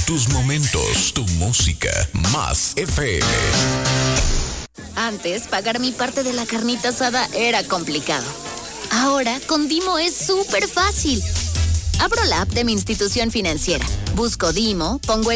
tus momentos, tu música. Más FM. Antes, pagar mi parte de la carnita asada era complicado. Ahora, con Dimo es súper fácil. Abro la app de mi institución financiera, busco Dimo, pongo el